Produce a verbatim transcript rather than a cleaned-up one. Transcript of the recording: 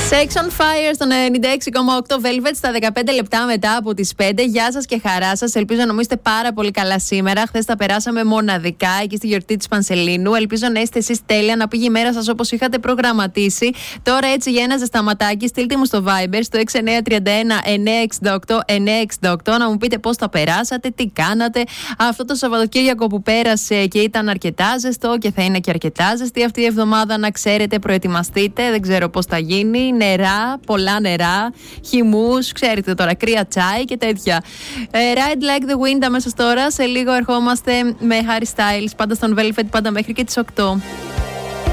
Sex on Fire στον ενενήντα έξι κόμμα οκτώ Velvet στα δεκαπέντε λεπτά μετά από τις πέντε. Γεια σας και χαρά σας. Ελπίζω να μου είστε πάρα πολύ καλά σήμερα. Χθες τα περάσαμε μοναδικά εκεί στη γιορτή της Πανσελίνου. Ελπίζω να είστε εσείς τέλεια, να πήγε η μέρα σας όπως είχατε προγραμματίσει. Τώρα έτσι για ένα ζεσταματάκι, στείλτε μου στο Viber στο έξι εννιά τρία ένα εννιά έξι οκτώ εννιά έξι οκτώ να μου πείτε πώς τα περάσατε, τι κάνατε αυτό το Σαββατοκύριακο που πέρασε και ήταν αρκετά ζεστό και θα είναι και αρκετά ζεστή αυτή η εβδομάδα. Να ξέρετε, προετοιμαστείτε. Δεν ξέρω πώς θα γίνει. Νερά, πολλά νερά, χυμούς, ξέρετε τώρα, κρύα τσάι και τέτοια. Uh, Ride Like the Wind αμέσως τώρα. Σε λίγο ερχόμαστε με Harry Styles, πάντα στον Velvet, πάντα μέχρι και τις οκτώ.